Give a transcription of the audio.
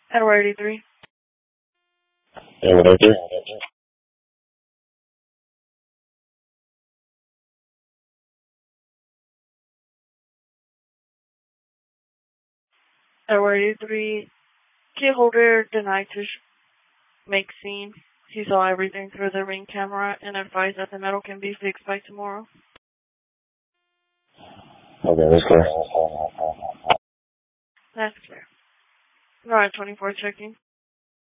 Edward 83. Yeah, what I do? Edward 83. Key holder denied to make scene. He saw everything through the ring camera and advised that the metal can be fixed by tomorrow. Okay, that's clear. That's clear. Alright, 24 checking.